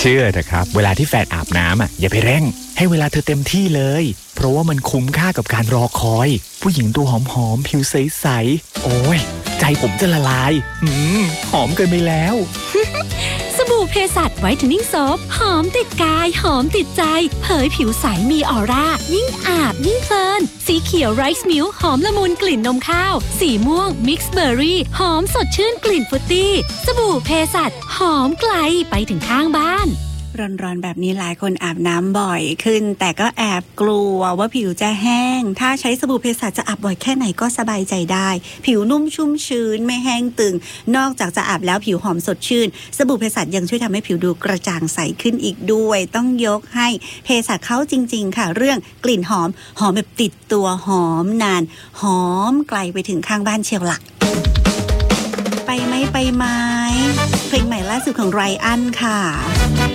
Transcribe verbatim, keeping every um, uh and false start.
เชื่อเถอะครับเวลาที่แฟนอาบน้ำอ่ะอย่าไปเร่งให้เวลาเธอเต็มที่เลยเพราะว่ามันคุ้มค่ากับการรอคอยผู้หญิงตัวหอมๆผิวใสๆโอ้ยใจผมจะละลายอืมหอมเกินไปแล้วสบู่เพสัชไวท์เทนนิ่งโซฟหอมติดกายหอมติดใจเผยผิวใสมีออร่ายิ่งอาบยิ่งเพลินสีเขียวไรซ์มิลค์หอมละมุนกลิ่นนมข้าวสีม่วงมิกซ์เบอร์รี่หอมสดชื่นกลิ่นฟรุตตี้สบู่เพสัชหอมไกลไปถึงข้างบ้านร้อนๆแบบนี้หลายคนอาบน้ำบ่อยขึ้นแต่ก็แอบกลัวว่าผิวจะแห้งถ้าใช้สบู่เภสัชจะอาบบ่อยแค่ไหนก็สบายใจได้ผิวนุ่มชุ่มชื้นไม่แห้งตึงนอกจากจะอาบแล้วผิวหอมสดชื่นสบู่เภสัชยังช่วยทำให้ผิวดูกระจ่างใสขึ้นอีกด้วยต้องยกให้เภสัชเขาจริงๆค่ะเรื่องกลิ่นหอมหอมแบบติดตัวหอมนานหอมไกลไปถึงข้างบ้านเชียวล่ะไปไหมไปไหมเพลงใหม่ล่าสุดของไรอันค่ะ